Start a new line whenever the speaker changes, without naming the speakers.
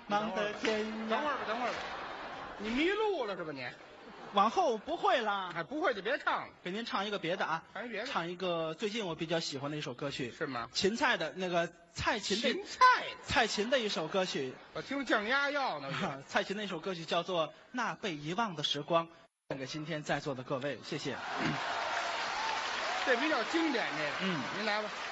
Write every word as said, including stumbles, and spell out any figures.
忙得天涯。
等会儿吧，等会儿吧，你迷路了是吧你？
往后不会啦，
哎，不会就别唱了，
给您唱一个别的啊，
唱一别的
唱一个最近我比较喜欢的一首歌曲，
是吗？
芹菜的那个蔡琴的
芹菜，
蔡琴的一首歌曲，
我听降压药呢。
啊蔡琴的一首歌曲叫做《那被遗忘的时光》，献给今天在座的各位，谢谢。
这比较经典，这个，
嗯，
您来吧。